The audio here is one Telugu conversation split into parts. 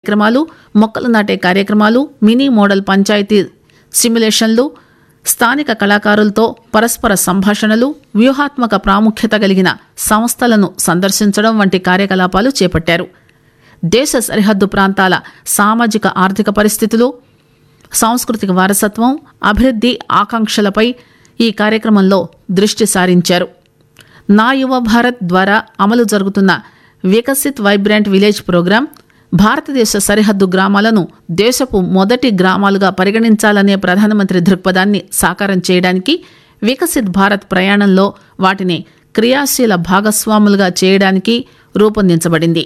కార్యక్రమాలు, మొక్కలు నాటే కార్యక్రమాలు, మినీ మోడల్ పంచాయతీ సిమ్యులేషన్లు, స్థానిక కళాకారులతో పరస్పర సంభాషణలు, వ్యూహాత్మక ప్రాముఖ్యత కలిగిన సంస్థలను సందర్శించడం వంటి కార్యకలాపాలు చేపట్టారు. దేశ సరిహద్దు ప్రాంతాల సామాజిక ఆర్థిక పరిస్థితులు, సాంస్కృతిక వారసత్వం, అభివృద్ధి ఆకాంక్షలపై ఈ కార్యక్రమంలో దృష్టి సారించారు. నా యువ భారత్ ద్వారా అమలు జరుగుతున్న వికసిత్ వైబ్రాంట్ విలేజ్ ప్రోగ్రాం భారతదేశ సరిహద్దు గ్రామాలను దేశపు మొదటి గ్రామాలుగా పరిగణించాలనే ప్రధానమంత్రి దృక్పథాన్ని సాకారం చేయడానికి, వికసిత్ భారత్ ప్రయాణంలో వాటిని క్రియాశీల భాగస్వాములుగా చేయడానికి రూపొందించబడింది.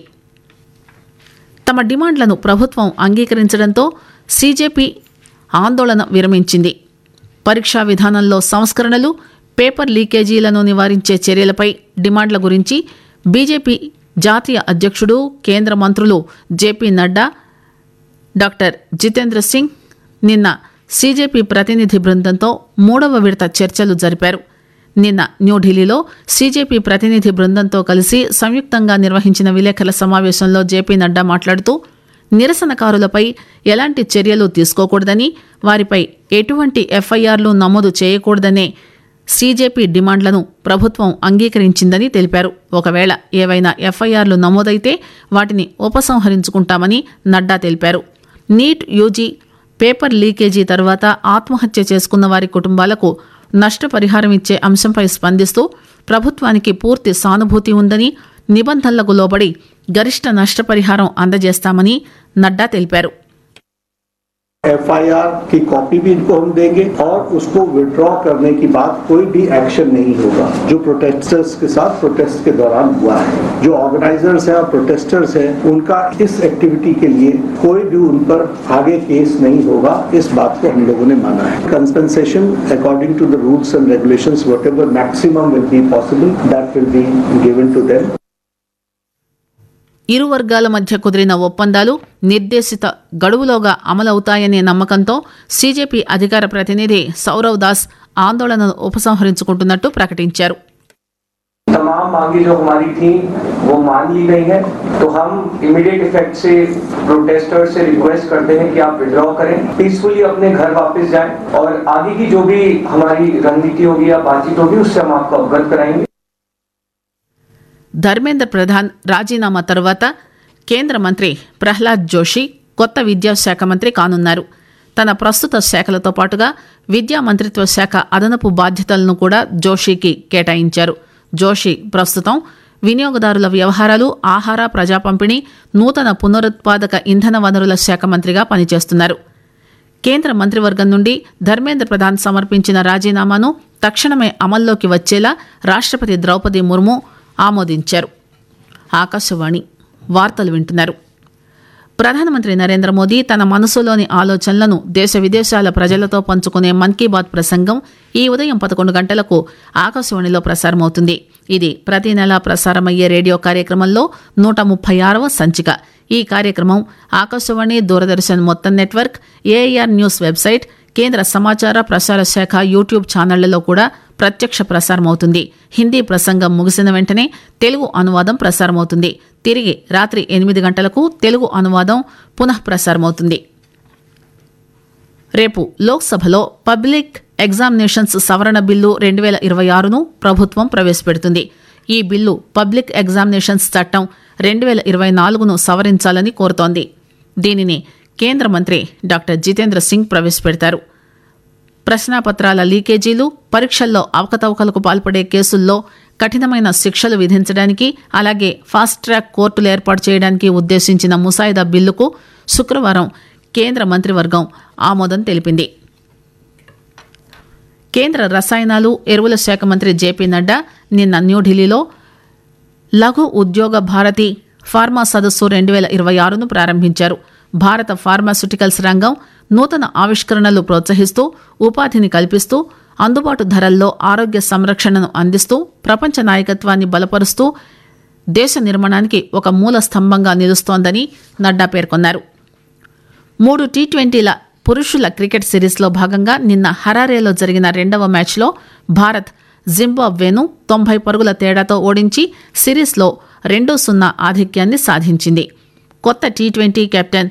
తమ డిమాండ్లను ప్రభుత్వం అంగీకరించడంతో సీజేపీ ఆందోళన విరమించింది. పరీక్షా విధానంలో సంస్కరణలు, పేపర్ లీకేజీలను నివారించే చర్యలపై డిమాండ్ల గురించి బీజేపీ జాతీయ అధ్యక్షుడు, కేంద్ర మంత్రులు జేపీ నడ్డా, డాక్టర్ జితేంద్ర సింగ్ నిన్న సీజేపీ ప్రతినిధి బృందంతో 3వ విడత చర్చలు జరిపారు. నిన్న న్యూఢిల్లీలో సీజేపీ ప్రతినిధి బృందంతో కలిసి సంయుక్తంగా నిర్వహించిన విలేకరుల సమావేశంలో జేపీ నడ్డా మాట్లాడుతూ, నిరసనకారులపై ఎలాంటి చర్యలు తీసుకోకూడదని, వారిపై ఎటువంటి ఎఫ్ఐఆర్లు నమోదు చేయకూడదనే సీజేపీ డిమాండ్లను ప్రభుత్వం అంగీకరించిందని తెలిపారు. ఒకవేళ ఏవైనా ఎఫ్ఐఆర్లు నమోదైతే వాటిని ఉపసంహరించుకుంటామని నడ్డా తెలిపారు. నీట్ యూజీ పేపర్ లీకేజీ తర్వాత ఆత్మహత్య చేసుకున్న వారి కుటుంబాలకు నష్టపరిహారం ఇచ్చే అంశంపై స్పందిస్తూ, ప్రభుత్వానికి పూర్తి సానుభూతి ఉందని, నిబంధనలకు లోబడి గరిష్ట నష్టపరిహారం అందజేస్తామని నడ్డా తెలిపారు. एफआईआर की कॉपी भी इनको हम देंगे और उसको विड्रॉ करने की बात कोई भी एक्शन नहीं होगा जो प्रोटेस्टर्स के साथ प्रोटेस्ट के दौरान हुआ है. जो ऑर्गेनाइजर्स हैं और प्रोटेस्टर्स हैं उनका इस एक्टिविटी के लिए कोई भी उन पर आगे केस नहीं होगा. इस बात को हम लोगों ने माना है. Compensation according to the rules and regulations whatever maximum will be possible that will be given to them. ఇరు వర్గాల మధ్య కుదిరిన ఒప్పందాలు నిర్దేశిత గడువులోగా అమలవుతాయనే నమ్మకంతో సీజేపీ అధికార ప్రతినిధి సౌరవ్ దాస్ ఆందోళనను ఉపసంహరించుకుంటున్నట్టు ప్రకటించారు. तमाम मांगे जो हमारी थी वो मान ली गई है, तो हम इमीडिएट इफेक्ट से प्रोटेस्टर्स से रिक्वेस्ट करते हैं कि आप विड्रॉ करें, पीसफुली अपने घर वापस जाएं और आगे की जो भी हमारी रणनीति होगी या बातचीत होगी उससे हम आपको अवगत कराएंगे. ధర్మేంద్ర ప్రధాన్ రాజీనామా తర్వాత కేంద్ర మంత్రి ప్రహ్లాద్ జోషి కొత్త విద్యాశాఖ మంత్రి కానున్నారు. తన ప్రస్తుత శాఖలతో పాటుగా విద్యా మంత్రిత్వ శాఖ అదనపు బాధ్యతలను కూడా జోషికి కేటాయించారు. జోషి ప్రస్తుతం వినియోగదారుల వ్యవహారాలు, ఆహార ప్రజా పంపిణీ, నూతన పునరుత్పాదక ఇంధన వనరుల శాఖ మంత్రిగా పనిచేస్తున్నారు. కేంద్ర మంత్రివర్గం నుండి ధర్మేంద్ర ప్రధాన్ సమర్పించిన రాజీనామాను తక్షణమే అమల్లోకి వచ్చేలా రాష్ట్రపతి ద్రౌపది ముర్ము ఆమోదించారు. ఆకాశవాణి వార్తలు వింటున్నారు. ప్రధానమంత్రి నరేంద్ర మోదీ తన మనసులోని ఆలోచనలను దేశ విదేశాల ప్రజలతో పంచుకునే మన్ కీ బాత్ ప్రసంగం ఈ ఉదయం 11 గంటలకు ఆకాశవాణిలో ప్రసారమవుతుంది. ఇది ప్రతి నెలా ప్రసారమయ్యే రేడియో కార్యక్రమంలో 136వ సంచిక. ఈ కార్యక్రమం ఆకాశవాణి, దూరదర్శన్ మొత్తం నెట్వర్క్, ఏఐఆర్ న్యూస్ వెబ్సైట్, కేంద్ర సమాచార ప్రసార శాఖ యూట్యూబ్ ఛానళ్లలో కూడా ప్రత్యక్ష ప్రసారమవుతుంది. హిందీ ప్రసంగం ముగిసిన వెంటనే తెలుగు అనువాదం ప్రసారమవుతుంది. తిరిగి రాత్రి 8 గంటలకు తెలుగు అనువాదం పునః ప్రసారమవుతుంది. రేపు లోక్సభలో పబ్లిక్ ఎగ్జామినేషన్స్ సవరణ బిల్లు 2026ను ప్రభుత్వం ప్రవేశపెడుతుంది. ఈ బిల్లు పబ్లిక్ ఎగ్జామినేషన్స్ చట్టం 2024ను సవరించాలని కోరుతోంది. దీనిని కేంద్ర మంత్రి డాక్టర్ జితేంద్ర సింగ్ ప్రవేశపెడతారు. ప్రశ్నాపత్రాల లీకేజీలు, పరీక్షల్లో అవకతవకలకు పాల్పడే కేసుల్లో కఠినమైన శిక్షలు విధించడానికి, అలాగే ఫాస్ట్ ట్రాక్ కోర్టులు ఏర్పాటు చేయడానికి ఉద్దేశించిన ముసాయిదా బిల్లుకు శుక్రవారం కేంద్ర మంత్రివర్గం ఆమోదం తెలిపింది. కేంద్ర రసాయనాలు, ఎరువుల శాఖ మంత్రి జేపీ నడ్డా నిన్న న్యూఢిల్లీలో లఘు ఉద్యోగ భారతి ఫార్మా సదస్సు 2026ను ప్రారంభించారు. భారత ఫార్మాస్యూటికల్స్ రంగం నూతన ఆవిష్కరణలు ప్రోత్సహిస్తూ, ఉపాధిని కల్పిస్తూ, అందుబాటు ధరల్లో ఆరోగ్య సంరక్షణను అందిస్తూ, ప్రపంచ నాయకత్వాన్ని బలపరుస్తూ దేశ నిర్మాణానికి ఒక మూల స్తంభంగా నిలుస్తోందని నడ్డా పేర్కొన్నారు. 3 టీ20ల పురుషుల క్రికెట్ సిరీస్లో భాగంగా నిన్న హరారేలో జరిగిన 2వ మ్యాచ్లో భారత్ జింబాబ్వేను 90 పరుగుల తేడాతో ఓడించి సిరీస్లో 2-0 ఆధిక్యాన్ని సాధించింది. కొత్త టీ20 కెప్టెన్